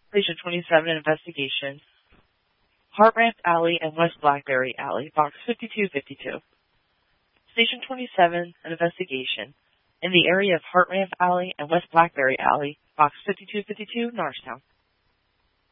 Station 27, an investigation. Heart Ramp Alley and West Blackberry Alley, Box 5252. Station 27, an investigation. In the area of Heart Ramp Alley and West Blackberry Alley, Box 5252, Norristown.